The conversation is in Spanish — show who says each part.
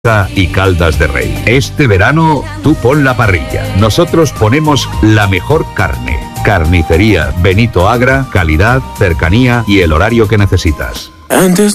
Speaker 1: y Caldas de Rey. Este verano, tú pon la parrilla. Nosotros ponemos la mejor carne. Carnicería Benito Agra, calidad, cercanía y el horario que necesitas.
Speaker 2: Antes